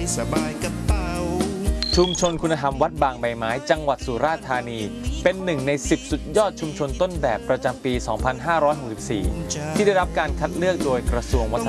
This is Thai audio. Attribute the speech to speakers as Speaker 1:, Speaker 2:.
Speaker 1: สบายกระเป๋า
Speaker 2: ชุมชนคุณธรรมวัดบางใบไม้จังหวัดสุราษฎร์ธานีเป็นหนึ่งใน10สุดยอดชุมชนต้นแบบประจำปี 2564 ที่ได้รับการคัดเลือกโดยกระทรวงวัฒนธรรม